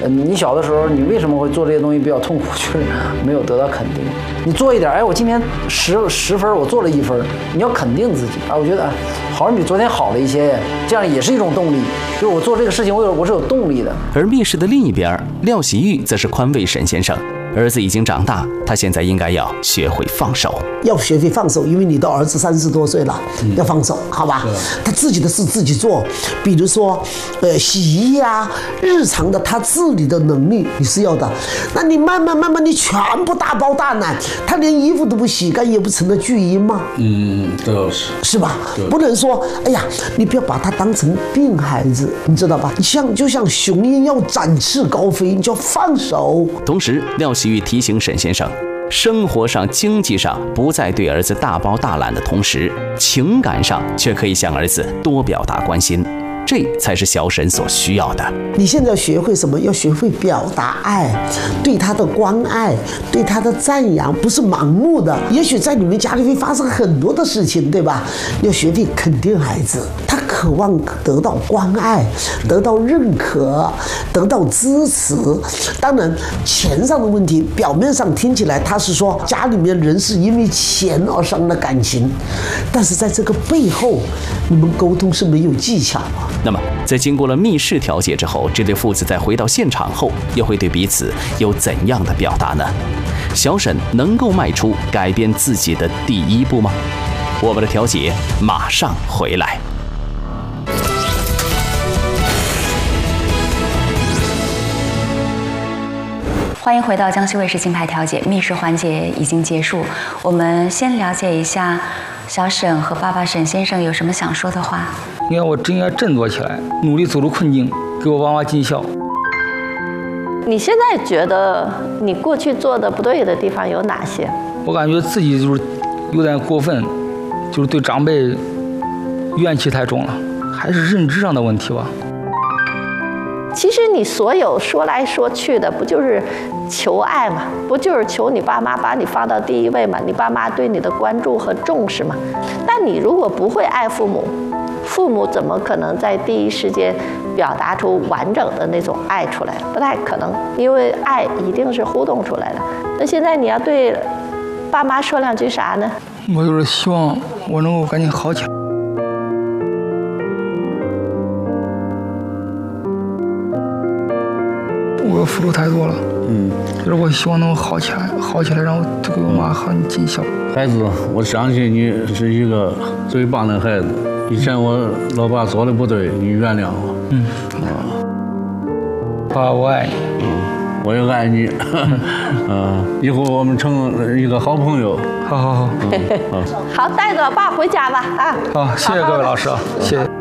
你小的时候你为什么会做这些东西比较痛苦，就是没有得到肯定。你做一点，哎，我今天10分，我做了1分，你要肯定自己啊。我觉得好像比昨天好了一些，这样也是一种动力。就是我做这个事情，我是有动力的。 而密室的另一边，廖喜玉则是宽慰沈先生。儿子已经长大，他现在应该要学会放手。 要学会放手，因为你的儿子30多岁了，要放手，好吧？他自己的事自己做，比如说，洗衣啊，日常的他自理的能力你是要的。那你慢慢，你全部大包大揽，他连衣服都不洗干，也不成了巨婴吗？ 这倒是， 是吧？不能说，哎呀，你不要把他当成病孩子，你知道吧？就像雄鹰要展翅高飞，你就要放手。 同时，廖喜玉提醒沈先生，生活上、经济上不再对儿子大包大揽的同时，情感上却可以向儿子多表达关心，这才是小沈所需要的。 你现在要学会什么？要学会表达爱，对他的关爱，对他的赞扬，不是盲目的。也许在你们家里会发生很多的事情，对吧？要学会肯定孩子，他渴望得到关爱，得到认可，得到支持。当然，钱上的问题，表面上听起来他是说家里面人是因为钱而伤了感情，但是在这个背后，你们沟通是没有技巧。 那么，在经过了密室调解之后，这对父子在回到现场后，又会对彼此有怎样的表达呢？小沈能够迈出改变自己的第一步吗？我们的调解马上回来。 欢迎回到江西卫视金牌调解，密室环节已经结束，我们先了解一下小沈和爸爸沈先生有什么想说的话。 你看，我真应该振作起来，努力走出困境，给我爸妈尽孝。 你现在觉得你过去做的不对的地方有哪些？ 我感觉自己就是有点过分，就是对长辈怨气太重了，还是认知上的问题吧。 其实你所有说来说去的，不就是求爱嘛？不就是求你爸妈把你放到第一位嘛？你爸妈对你的关注和重视嘛？但你如果不会爱父母，父母怎么可能在第一时间表达出完整的那种爱出来？不太可能，因为爱一定是互动出来的。那现在你要对爸妈说2句啥呢？ 我就是希望我能够赶紧好起来。我付出太多了，就是我希望能够好起来，然后给我妈好尽孝。 孩子，我相信你是一个最棒的孩子。以前我老爸做的不对，你原谅我。 爸，我爱你。 我也爱你。以后我们成一个好朋友。 好。 好，带着爸回家吧啊！ 好，谢谢各位老师啊，谢谢。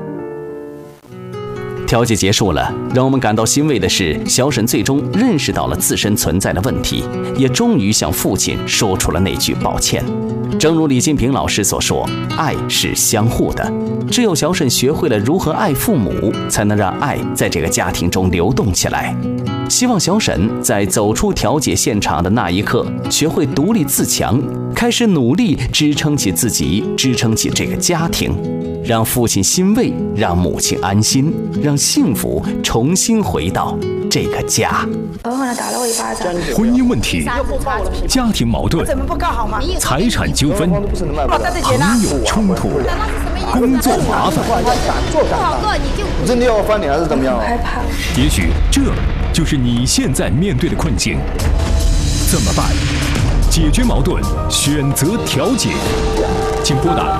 调解结束了，让我们感到欣慰的是，小沈最终认识到了自身存在的问题，也终于向父亲说出了那句抱歉。正如李金平老师所说，爱是相互的，只有小沈学会了如何爱父母，才能让爱在这个家庭中流动起来。希望小沈在走出调解现场的那一刻，学会独立自强，开始努力支撑起自己，支撑起这个家庭，让父亲欣慰，让母亲安心，让幸福重新回到这个家。 打了我一巴掌。 婚姻问题、家庭矛盾、财产纠纷、朋友冲突、工作麻烦， 真的要翻脸还是怎么样？ 害怕。 也许这就是你现在面对的困境，怎么办？解决矛盾，选择调解。请拨打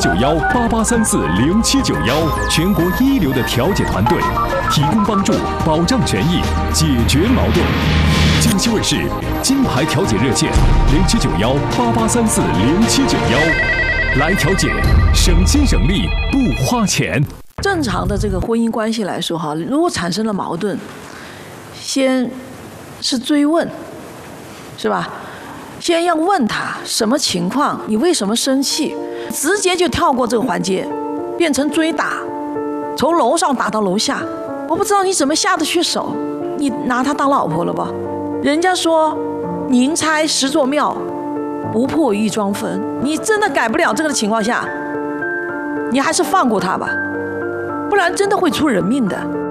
079188340791，全国一流的调解团队，提供帮助，保障权益，解决矛盾。江西卫视金牌调解热线079188340791，来调解，省心省力不花钱。 正常的这个婚姻关系来说哈，如果产生了矛盾，先是追问，是吧？先要问他什么情况，你为什么生气？直接就跳过这个环节，变成追打，从楼上打到楼下。我不知道你怎么下得去手，你拿他当老婆了吧？人家说宁拆10座庙，不破一桩坟。你真的改不了这个的情况下，你还是放过他吧，不然真的会出人命的。